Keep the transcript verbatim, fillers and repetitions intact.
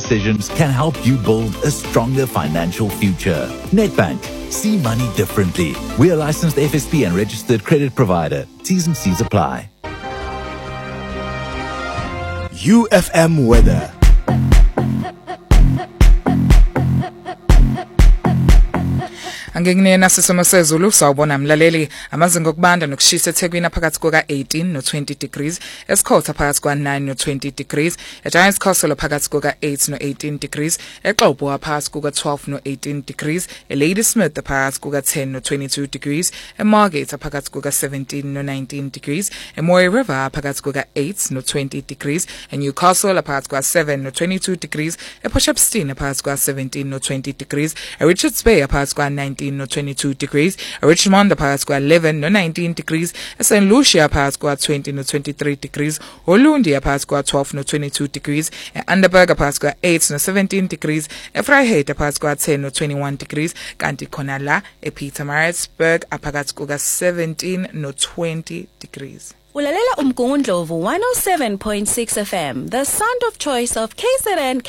decisions can help you build a stronger financial future. Nedbank. See money differently. We are licensed F S P and registered credit provider. T's and C's apply. U F M weather. Angikunena sisimo sezulu sawubona mlaleli amazinga okubanda nokushisa eThekwini phakathi kuka eighteen no twenty degrees eSkhotha phakathi kwa nine no twenty degrees eGiants Castle phakathi kuka eight no eighteen degrees eXhobo phakathi kuka twelve no eighteen degrees eLadysmith phakathi kuka ten no twenty-two degrees eMargate phakathi kuka seventeen no nineteen degrees eMoy River phakathi kuka eight no twenty degrees eNewcastle phakathi kuka seven no twenty-two degrees ePortshepstone phakathi kuka seventeen no twenty degrees eRichards Bay phakathi kuka nineteen no twenty-two degrees, Richmond phakathi kwa eleven no nineteen degrees, Saint Lucia phakathi kwa twenty no twenty-three degrees, Olundi phakathi kwa twelve no twenty-two degrees, Underberg phakathi kwa eight no seventeen degrees, Vryheid phakathi kwa ten no twenty-one degrees, kanti khona la ePietermaritzburg phakathi kwa seventeen no twenty degrees. Ulalela umgungundlovu one oh seven point six F M, the sound of choice of K Z N